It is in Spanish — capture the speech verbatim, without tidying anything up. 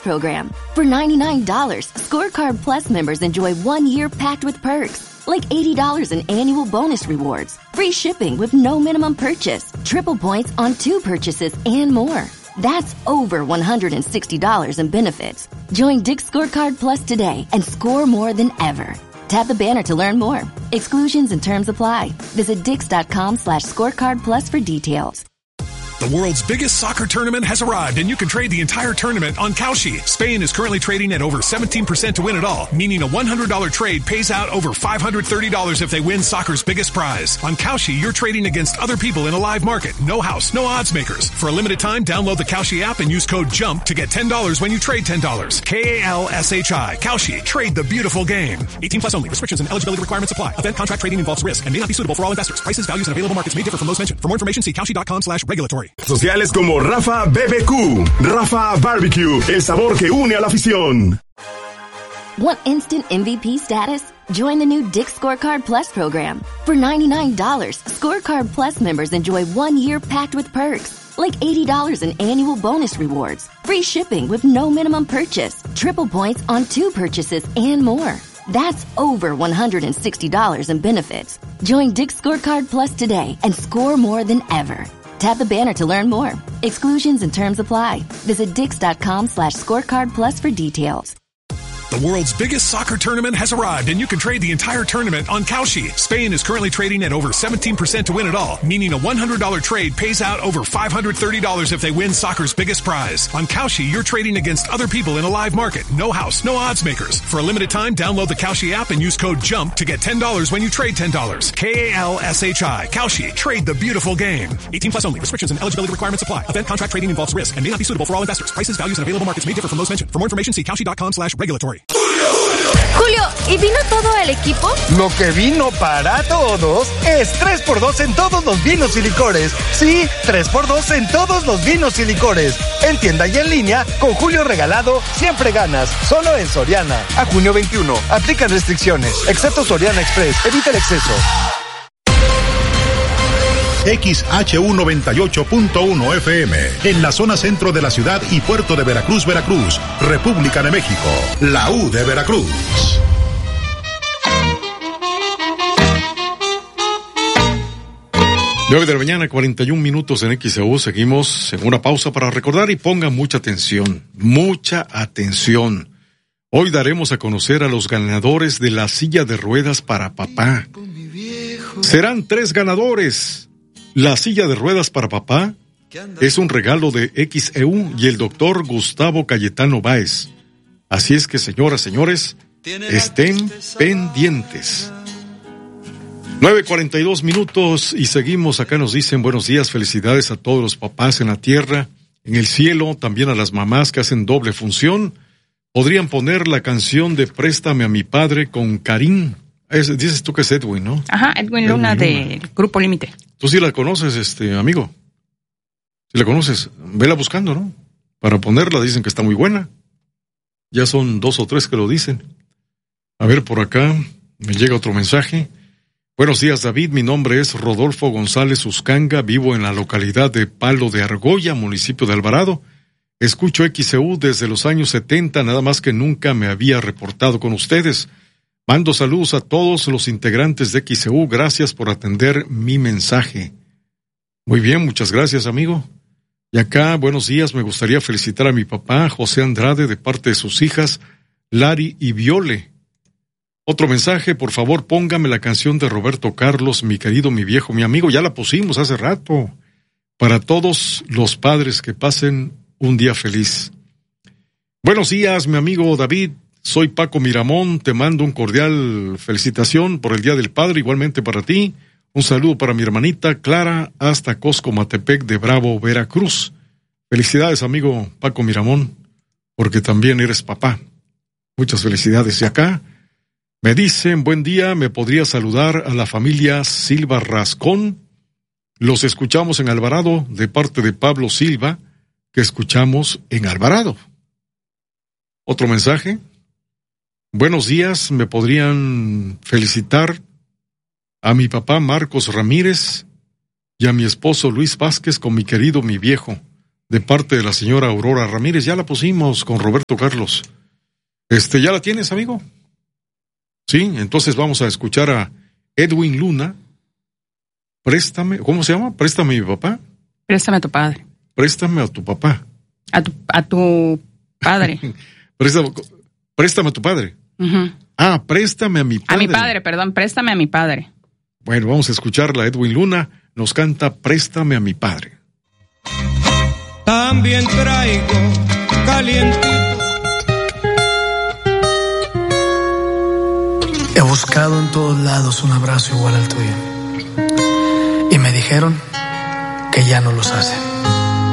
program. For ninety-nine dollars, Scorecard Plus members enjoy one year packed with perks, like eighty dollars in annual bonus rewards, free shipping with no minimum purchase, triple points on two purchases, and more. That's over one hundred sixty dollars in benefits. Join Dick's Scorecard Plus today and score more than ever. Tap the banner to learn more. Exclusions and terms apply. Visit dix.com slash scorecard plus for details. The world's biggest soccer tournament has arrived, and you can trade the entire tournament on Kalshi. Spain is currently trading at over seventeen percent to win it all, meaning a one hundred dollars trade pays out over five hundred thirty dollars if they win soccer's biggest prize. On Kalshi, you're trading against other people in a live market. No house, no odds makers. For a limited time, download the Kalshi app and use code JUMP to get ten dollars when you trade ten dollars. K A L S H I. Kalshi. Trade the beautiful game. eighteen plus only. Restrictions and eligibility requirements apply. Event contract trading involves risk and may not be suitable for all investors. Prices, values, and available markets may differ from those mentioned. For more information, see kalshi.com slash regulatory. Sociales como Rafa B B Q, Rafa Barbecue, el sabor que une a la afición. Want instant M V P status? Join the new Dick's Scorecard Plus program. For ninety-nine dollars, Scorecard Plus members enjoy one year packed with perks, like eighty dollars in annual bonus rewards, free shipping with no minimum purchase, triple points on two purchases, and more. That's over one hundred sixty dollars in benefits. Join Dick's Scorecard Plus today and score more than ever. Tap the banner to learn more. Exclusions and terms apply. Visit dix.com slash scorecard plus for details. The world's biggest soccer tournament has arrived, and you can trade the entire tournament on Kalshi. Spain is currently trading at over seventeen percent to win it all, meaning a one hundred dollars trade pays out over five hundred thirty dollars if they win soccer's biggest prize. On Kalshi, you're trading against other people in a live market. No house, no odds makers. For a limited time, download the Kalshi app and use code JUMP to get ten dollars when you trade ten dollars. K A L S H I. Kalshi. Trade the beautiful game. eighteen plus only. Restrictions and eligibility requirements apply. Event contract trading involves risk and may not be suitable for all investors. Prices, values, and available markets may differ from those mentioned. For more information, see kalshi.com slash regulatory. Julio, ¿y vino todo el equipo? Lo que vino para todos es tres por dos en todos los vinos y licores. Sí, tres por dos en todos los vinos y licores. En tienda y en línea, con Julio regalado, siempre ganas. Solo en Soriana. A junio veintiuno. Aplican restricciones. Excepto Soriana Express. Evita el exceso. X H U noventa y ocho punto uno F M, en la zona centro de la ciudad y puerto de Veracruz, Veracruz, República de México, la U de Veracruz. nueve de la mañana, cuarenta y un minutos en X E U. Seguimos en una pausa para recordar y pongan mucha atención, mucha atención. Hoy daremos a conocer a los ganadores de la silla de ruedas para papá. Serán tres ganadores. La silla de ruedas para papá es un regalo de X E U y el doctor Gustavo Cayetano Báez. Así es que, señoras, señores, estén pendientes. nueve cuarenta y dos minutos y seguimos. Acá nos dicen buenos días, felicidades a todos los papás en la tierra, en el cielo, también a las mamás que hacen doble función. Podrían poner la canción de Préstame a mi padre con Karim. Es, dices tú que es Edwin, ¿no? Ajá, Edwin Luna, Edwin Luna. Del Grupo Límite. Tú sí la conoces, este amigo. Si la conoces, vela buscando, ¿no? Para ponerla, dicen que está muy buena. Ya son dos o tres que lo dicen. A ver, por acá me llega otro mensaje. Buenos días, David. Mi nombre es Rodolfo González Uscanga. Vivo en la localidad de Palo de Argolla, municipio de Alvarado. Escucho X E U desde los años setenta, nada más que nunca me había reportado con ustedes. Mando saludos a todos los integrantes de X E U. Gracias por atender mi mensaje. Muy bien, muchas gracias, amigo. Y acá, buenos días, me gustaría felicitar a mi papá, José Andrade, de parte de sus hijas, Lari y Viole. Otro mensaje, por favor, póngame la canción de Roberto Carlos, mi querido, mi viejo, mi amigo. Ya la pusimos hace rato. Para todos los padres que pasen un día feliz. Buenos días, mi amigo David. Soy Paco Miramón, te mando un cordial felicitación por el Día del Padre, igualmente para ti. Un saludo para mi hermanita Clara hasta Coscomatepec de Bravo, Veracruz. Felicidades, amigo Paco Miramón, porque también eres papá. Muchas felicidades. Y acá me dicen, buen día, ¿me podría saludar a la familia Silva Rascón? Los escuchamos en Alvarado, de parte de Pablo Silva, que escuchamos en Alvarado. Otro mensaje. Buenos días, me podrían felicitar a mi papá Marcos Ramírez y a mi esposo Luis Vázquez con mi querido, mi viejo. de parte de la señora Aurora Ramírez. Ya la pusimos con Roberto Carlos. Este, ¿ya la tienes, amigo? Sí, entonces vamos a escuchar a Edwin Luna. Préstame, ¿cómo se llama? Préstame a mi papá. Préstame a tu padre. Préstame a tu papá. A tu, a tu padre. préstame, préstame a tu padre. Uh-huh. Ah, préstame a mi padre. A mi padre, perdón, préstame a mi padre. Bueno, vamos a escucharla. Edwin Luna nos canta Préstame a mi padre. También traigo calientito. He buscado en todos lados un abrazo igual al tuyo. Y me dijeron que ya no los hacen.